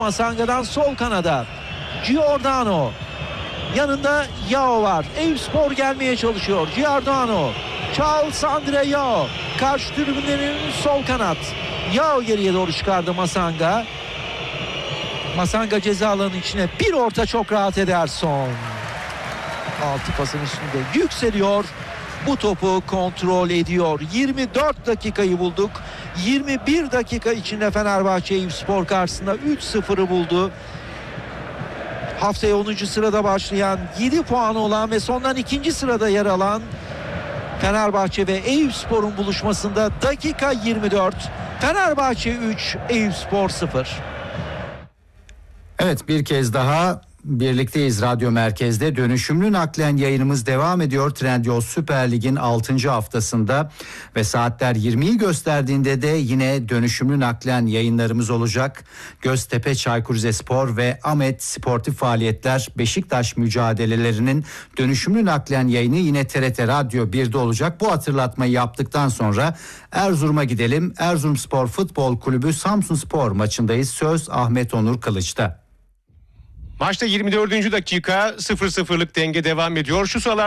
Masanga'dan sol kanada Giordano, yanında Yao var. Eyüpspor gelmeye çalışıyor. Giordano, Charles Andre Yao, karşı tribünlerin sol kanat. Yao geriye doğru çıkardı Masanga. Masanga ceza alanının içine bir orta, çok rahat Ederson. Altı pasın üstünde yükseliyor. Bu topu kontrol ediyor. 24 dakikayı bulduk. 21 dakika içinde Fenerbahçe Eyüpspor karşısında 3-0'ı buldu. Haftaya 10. sırada başlayan, 7 puanı olan ve sondan 2. sırada yer alan Fenerbahçe ve Eyüpspor'un buluşmasında dakika 24. Fenerbahçe 3, Eyüpspor 0. Evet, bir kez daha birlikteyiz Radyo Merkez'de. Dönüşümlü naklen yayınımız devam ediyor. Trendyol Süper Lig'in 6. haftasında ve saatler 20'yi gösterdiğinde de yine dönüşümlü naklen yayınlarımız olacak. Göztepe Çaykur Rizespor ve Ahmet Sportif Faaliyetler Beşiktaş mücadelelerinin dönüşümlü naklen yayını yine TRT Radyo 1'de olacak. Bu hatırlatmayı yaptıktan sonra Erzurum'a gidelim. Erzurumspor Futbol Kulübü Samsunspor maçındayız. Söz Ahmet Onur Kılıç'ta. Maçta 24. dakika 0-0'lık denge devam ediyor. Şu sıralar